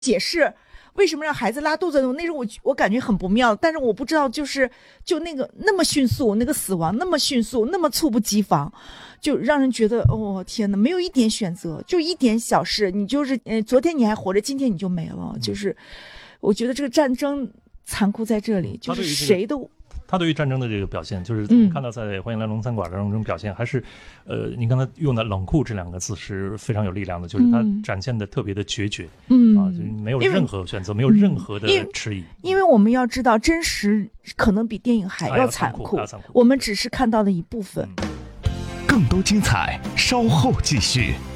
解释为什么让孩子拉肚子，那时候我感觉很不妙，但是我不知道就那个那么迅速，那个死亡那么迅速，那么猝不及防，就让人觉得天哪，没有一点选择，就一点小事，你就是昨天你还活着，今天你就没了，就是我觉得这个战争残酷在这里，就是谁都。 他对于战争的这个表现，就是我们看到在《欢迎来龙餐馆》当中表现，还是你刚才用的冷酷这两个字是非常有力量的，就是他展现的特别的决绝，就没有任何选择，没有任何的迟疑。 因为我们要知道，真实可能比电影还要残酷，我们只是看到了一部分。 更多精彩，稍后继续。